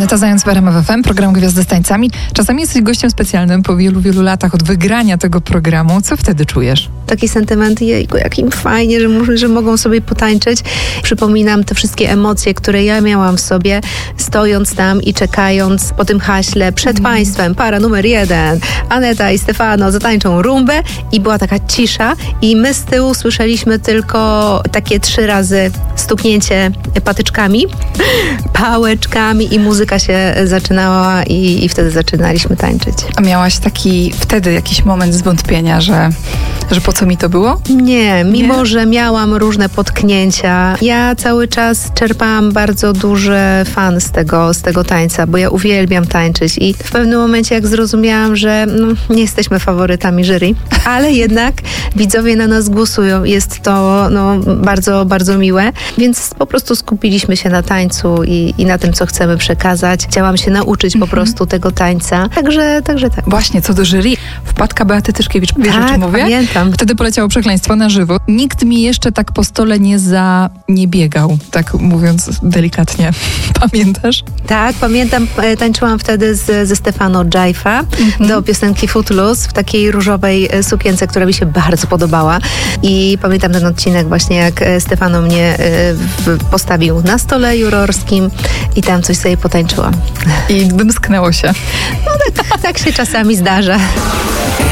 Aneta Zając w RMF FM, program Gwiazdy z tańcami. Czasami jesteś gościem specjalnym po wielu, wielu latach od wygrania tego programu. Co wtedy czujesz? Taki sentyment, jejku, jak im fajnie, że mogą sobie potańczyć. Przypominam te wszystkie emocje, które ja miałam w sobie, stojąc tam i czekając po tym haśle przed państwem. Para numer 1, Aneta i Stefano zatańczą rumbę i była taka cisza i my z tyłu słyszeliśmy tylko takie 3 razy stuknięcie patyczkami, pałeczkami i muzyka się zaczynała i wtedy zaczynaliśmy tańczyć. A miałaś taki wtedy jakiś moment zwątpienia, że po co mi to było? Nie, mimo że miałam różne potknięcia, ja cały czas czerpałam bardzo duży fan z tego tańca, bo ja uwielbiam tańczyć i w pewnym momencie jak zrozumiałam, że nie jesteśmy faworytami jury, ale jednak widzowie na nas głosują, jest to bardzo, bardzo miłe, więc po prostu skupiliśmy się na tańcu i na tym, co chcemy przekazać. Chciałam się nauczyć po prostu tego tańca, także tak. Właśnie, co do jury, wpadka Beaty Tyszkiewicz, wiesz, o czym mówię? Pamiętam. Wtedy poleciało Przekleństwo na żywo. Nikt mi jeszcze tak po stole nie biegał, tak mówiąc delikatnie. Pamiętasz? Tak, pamiętam, tańczyłam wtedy ze Stefano Jive'a do piosenki Footloose w takiej różowej sukience, która mi się bardzo podobała i pamiętam ten odcinek właśnie, jak Stefano mnie postawił na stole jurorskim i tam coś sobie potańczyłam. I wymsknęło się. Tak się czasami zdarza.